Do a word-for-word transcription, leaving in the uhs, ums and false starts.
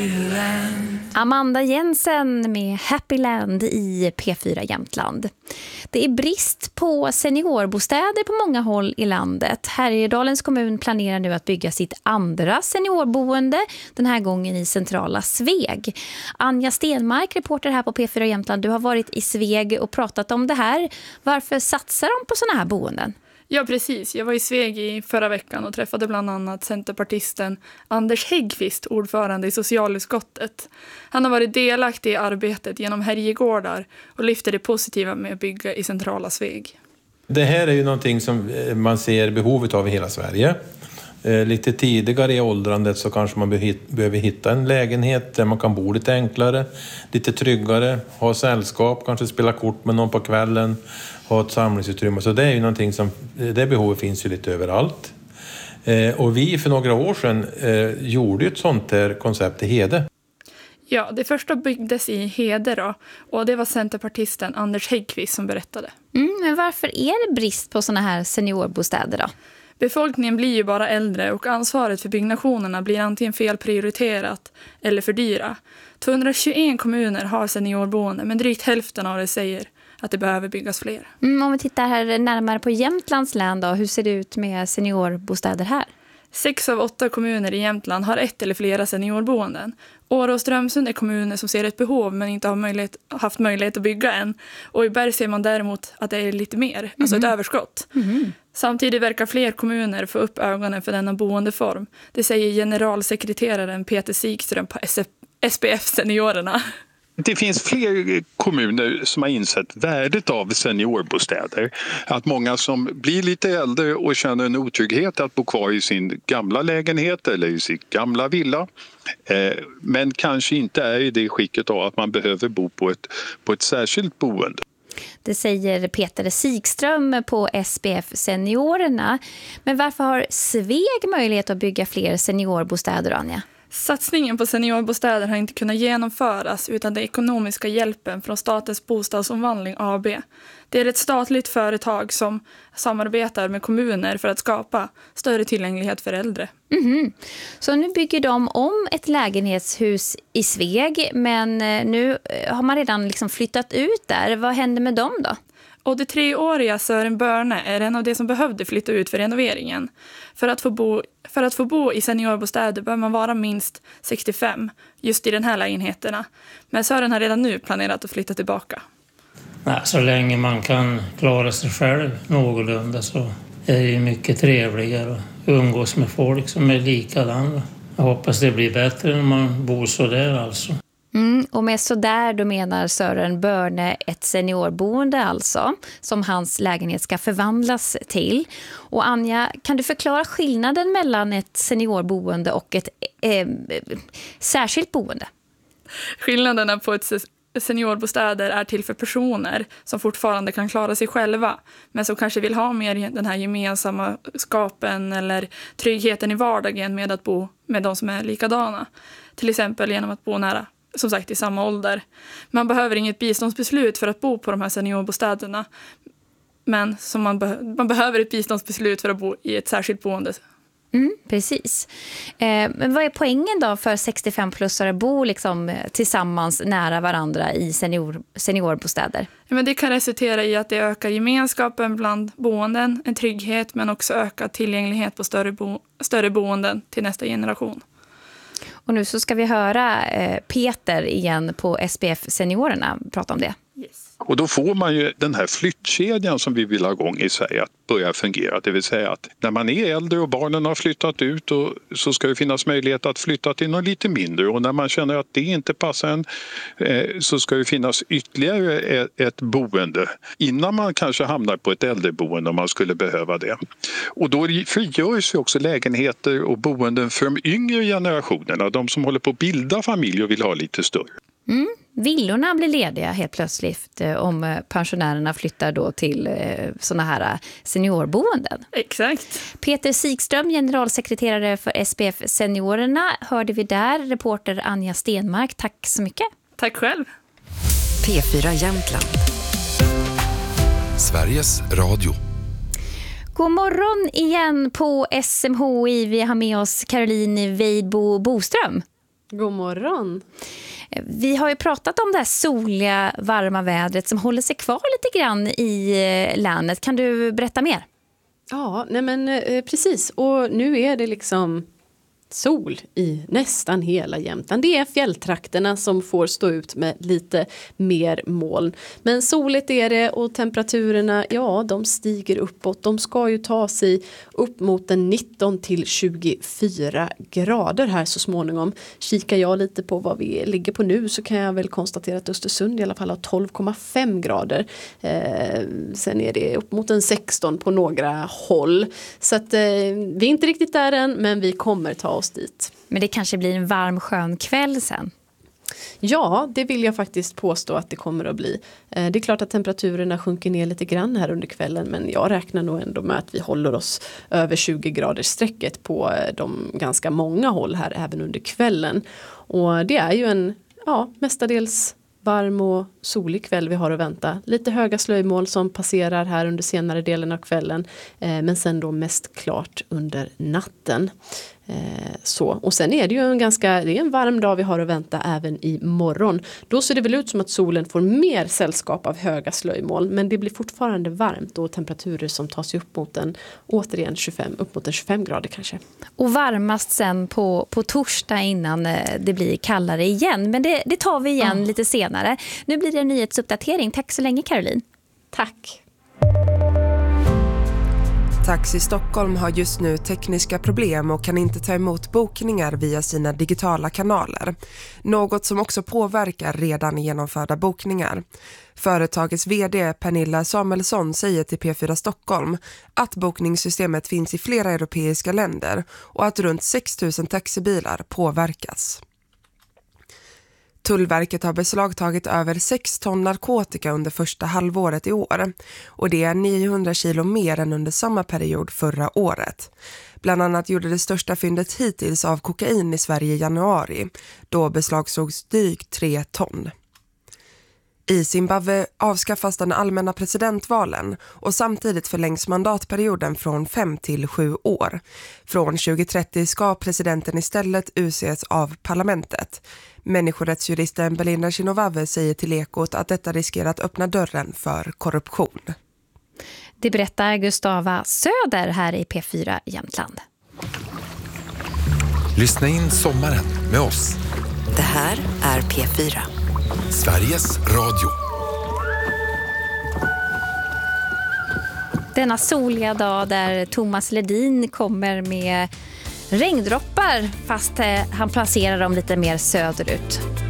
Happyland. Amanda Jensen med Happyland i P fyra Jämtland. Det är brist på seniorbostäder på många håll i landet. Härjedalens kommun planerar nu att bygga sitt andra seniorboende, den här gången i centrala Sveg. Anja Stenmark, reporter här på P fyra Jämtland, du har varit i Sveg och pratat om det här. Varför satsar de på såna här boenden? Ja, precis. Jag var i Sveg i förra veckan och träffade bland annat centerpartisten Anders Häggqvist, ordförande i socialutskottet. Han har varit delaktig i arbetet genom Härjegårdar och lyfter det positiva med att bygga i centrala Sveg. Det här är ju någonting som man ser behovet av i hela Sverige. Lite tidigare i åldrandet så kanske man behöver hitta en lägenhet där man kan bo lite enklare, lite tryggare, ha sällskap, kanske spela kort med någon på kvällen, ha ett samlingsutrymme. Så det är ju någonting som, det behovet finns ju lite överallt. Och vi för några år sedan gjorde ett sånt här koncept i Hede. Ja, det första byggdes i Hede då, och det var centerpartisten Anders Häggqvist som berättade. Mm, men varför är det brist på såna här seniorbostäder då? Befolkningen blir ju bara äldre och ansvaret för byggnationerna blir antingen felprioriterat eller för dyra. tvåhundratjugoen kommuner har seniorboende, men drygt hälften av det säger att det behöver byggas fler. Mm, om vi tittar här närmare på Jämtlands län då, hur ser det ut med seniorbostäder här? Sex av åtta kommuner i Jämtland har ett eller flera seniorboenden. Åre och Strömsund är kommuner som ser ett behov men inte har möjlighet, haft möjlighet att bygga än. Och i Berg ser man däremot att det är lite mer, mm. alltså ett överskott. Mm. Samtidigt verkar fler kommuner få upp ögonen för denna boendeform. Det säger generalsekreteraren Peter Sigström på S P F Seniorerna. Det finns fler kommuner som har insett värdet av seniorbostäder. Att många som blir lite äldre och känner en otrygghet att bo kvar i sin gamla lägenhet eller i sin gamla villa. Men kanske inte är i det skicket av att man behöver bo på ett, på ett särskilt boende. Det säger Peter Sigström på S P F Seniorerna. Men varför har Sveg möjlighet att bygga fler seniorbostäder, Anja? Satsningen på seniorbostäder har inte kunnat genomföras utan den ekonomiska hjälpen från Statens bostadsomvandling A B. Det är ett statligt företag som samarbetar med kommuner för att skapa större tillgänglighet för äldre. Mm-hmm. Så nu bygger de om ett lägenhetshus i Sveg, men nu har man redan liksom flyttat ut där. Vad händer med dem då? Och det treåriga Sören Börne är en av de som behövde flytta ut för renoveringen. För att få bo, för att få bo i seniorbostäder bör man vara minst sextiofem just i den här lägenheterna. Men Sören har redan nu planerat att flytta tillbaka. Nej, så länge man kan klara sig själv någorlunda så är det ju mycket trevligare att umgås med folk som är likadana. Jag hoppas det blir bättre när man bor så där alltså. Mm, och med så där då menar Sören Börne ett seniorboende alltså, som hans lägenhet ska förvandlas till. Och Anja, kan du förklara skillnaden mellan ett seniorboende och ett eh, särskilt boende? Skillnaderna på ett seniorbostäder är till för personer som fortfarande kan klara sig själva, men som kanske vill ha mer den här gemensamma skapen eller tryggheten i vardagen med att bo med de som är likadana. Till exempel genom att bo nära, som sagt, i samma ålder. Man behöver inget biståndsbeslut för att bo på de här seniorbostäderna. Men som man, be- man behöver ett biståndsbeslut för att bo i ett särskilt boende. Mm, precis. Eh, men vad är poängen då för sextiofem-plussare bo liksom tillsammans nära varandra i senior, seniorbostäder? Ja, men det kan resultera i att det ökar gemenskapen bland boenden, en trygghet, men också ökad tillgänglighet på större, bo- större boenden till nästa generation. Och nu så ska vi höra eh, Peter igen på S P F Seniorerna prata om det. Yes. Och då får man ju den här flyttkedjan som vi vill ha igång i Sverige att börja fungera. Det vill säga att när man är äldre och barnen har flyttat ut och så ska det finnas möjlighet att flytta till något lite mindre. Och när man känner att det inte passar en eh, så ska det finnas ytterligare ett, ett boende innan man kanske hamnar på ett äldreboende om man skulle behöva det. Och då frigörs ju också lägenheter och boenden för de yngre generationerna. De som håller på att bilda familj och vill ha lite större. Mm. Villorna blir lediga helt plötsligt eh, om pensionärerna flyttar då till eh, såna här seniorboenden. Exakt. Peter Sigström, generalsekreterare för S P F Seniorerna, hörde vi där. Reporter Anja Stenmark, tack så mycket. Tack själv. P fyra Jämtland. Sveriges Radio. God morgon igen på S M H I. Vi har med oss Caroline Weidbo Boström. God morgon. Vi har ju pratat om det här soliga, varma vädret som håller sig kvar lite grann i länet. Kan du berätta mer? Ja, nej men eh, precis. Och nu är det liksom sol i nästan hela Jämtland. Det är fjälltrakterna som får stå ut med lite mer moln. Men soligt är det och temperaturerna, ja, de stiger uppåt. De ska ju ta sig upp mot en nitton till tjugofyra grader här så småningom. Kikar jag lite på vad vi ligger på nu så kan jag väl konstatera att Östersund i alla fall har tolv komma fem grader. Eh, sen är det upp mot en sexton på några håll. Så att eh, vi är inte riktigt där än, men vi kommer ta oss dit. Men det kanske blir en varm skön kväll sen. Ja, det vill jag faktiskt påstå att det kommer att bli. Det är klart att temperaturerna sjunker ner lite grann här under kvällen, men jag räknar nog ändå med att vi håller oss över tjugo graders strecket på de ganska många håll här även under kvällen. Och det är ju en, ja, mestadels varm och solig kväll vi har att vänta. Lite höga slöjmål som passerar här under senare delen av kvällen, eh, men sen då mest klart under natten. Eh, så. Och sen är det ju en ganska det är en varm dag vi har att vänta även i morgon. Då ser det väl ut som att solen får mer sällskap av höga slöjmål, men det blir fortfarande varmt och temperaturer som tar sig upp mot en, återigen tjugofem, upp mot en tjugofem grader kanske. Och varmast sen på, på torsdag innan det blir kallare igen. Men det, det tar vi igen oh. lite senare. Nu blir det en nyhetsuppdatering. Tack så länge, Caroline. Tack. Taxi Stockholm har just nu tekniska problem och kan inte ta emot bokningar via sina digitala kanaler. Något som också påverkar redan genomförda bokningar. Företagets vd Pernilla Samuelsson säger till P fyra Stockholm att bokningssystemet finns i flera europeiska länder och att runt sex tusen taxibilar påverkas. Tullverket har beslagtagit över sex ton narkotika under första halvåret i år och det är niohundra kilo mer än under samma period förra året. Bland annat gjorde det största fyndet hittills av kokain i Sverige i januari. Då beslagsågs drygt tre ton. I Zimbabwe avskaffas den allmänna presidentvalen och samtidigt förlängs mandatperioden från fem till sju år. Från tjugo trettio ska presidenten istället utses av parlamentet. Människorättsjuristen Belinda Chinovave säger till Ekot att detta riskerar att öppna dörren för korruption. Det berättar Gustava Söder här i P fyra Jämtland. Lyssna in sommaren med oss. Det här är P fyra. Sveriges Radio. Denna soliga dag där Thomas Ledin kommer med regndroppar fast han placerar dem lite mer söderut.